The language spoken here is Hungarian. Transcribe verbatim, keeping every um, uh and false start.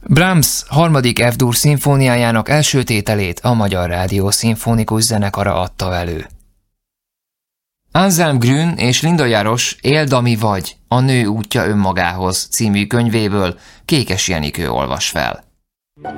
Brahms harmadik F-dur szimfóniájának első tételét a Magyar Rádió Szimfonikus Zenekara adta elő. Anselm Grün és Linda Járos Éld, ami vagy, a nő útja önmagához című könyvéből Kékes Jenikő olvas fel.